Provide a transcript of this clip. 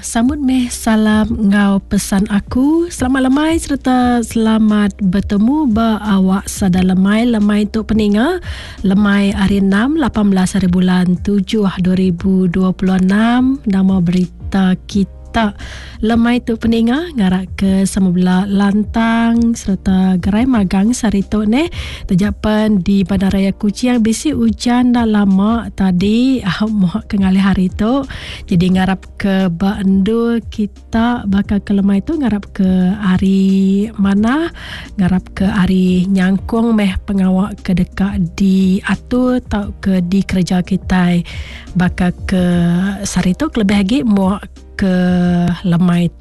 sambut meh salam ngau pesan aku. Selamat lemai serta selamat bertemu ba awak sada lemai tu peninga. Lemai hari 6 18 hari bulan 7 2026. Nama berita kita lemai tu peninga ngarak ke Samubla Lantang serta gerai magang sarito ne terjapan di Bandaraya Kuching bisi hujan dah lama tadi mau kengali hari tu jadi ngarap ke Bandu kita bakal ke lemai tu ngarap ke hari mana ngarap ke hari nyangkung meh pengawak ke dekat di atur tau ke di kerja kita bakal ke sarito kelebih lagi mau ke lemai